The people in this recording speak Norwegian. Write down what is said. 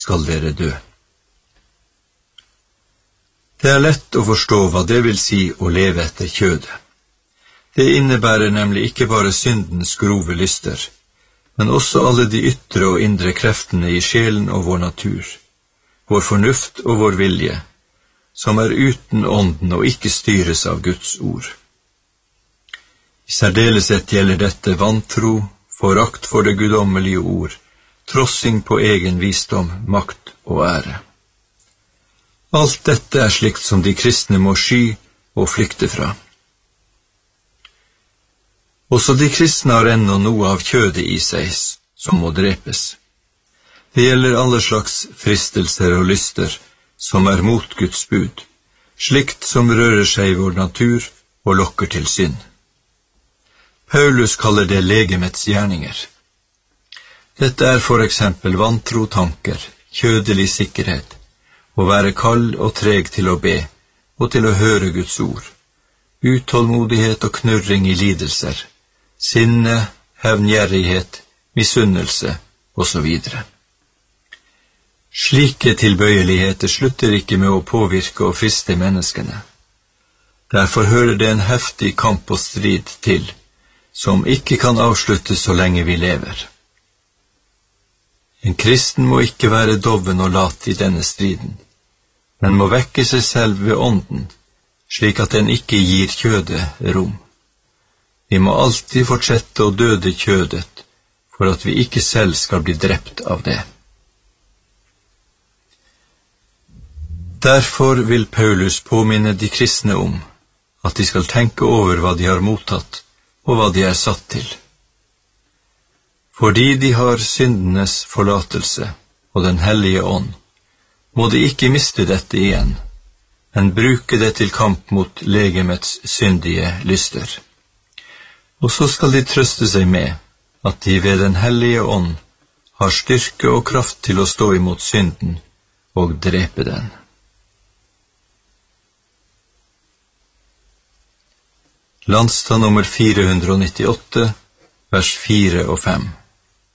skal dere dø. Det lett å forstå hva det vil si å leve etter kjødet. Det innebærer nemlig ikke bare syndens grove lyster, men også alle de ytre og indre kreftene i sjelen og vår natur, vår fornuft og vår vilje, som uten ånden og ikke styres av Guds ord. I særdeleshet gjelder dette vantro, forakt for det guddommelige ord, trossing på egen visdom, makt og ære. Alt dette slikt som de kristne må sky og flykte fra. Også de kristne har ennå noe av kjødet i seg som må drepes. Det gjelder alle slags fristelser og lyster som mot Guds bud, slikt som rører seg i vår natur og lokker til synd. Paulus kaller det legemets gjerninger. Dette for eksempel vantro tanker, kjødelig sikkerhet, å være kald og treg til å be og til å høre Guds ord, utålmodighet og knurring i lidelser, sinne, hevngjerrighet, misunnelse og så videre. Slike tilbøyeligheter slutter ikke med å påvirke og friste menneskene. Derfor hører det en heftig kamp og strid til, som ikke kan avsluttes så lenge vi lever. En kristen må ikke være doven og lat i denne striden, men må vekke seg selv ved ånden, slik at den ikke gir kjødet rom. Vi må alltid fortsette å døde kjødet, for at vi ikke selv skal bli drept av det. Derfor vil Paulus påminne de kristne om at de skal tenke over hva de har mottatt, og hva de satt til. Fordi de har syndenes forlatelse og den hellige ånd, må de ikke miste dette igjen, men bruke det til kamp mot legemets syndige lyster. Og så skal de trøste seg med at de ved den hellige ånd har styrke og kraft til å stå imot synden og drepe den. Landstad nummer 498, vers 4 og 5.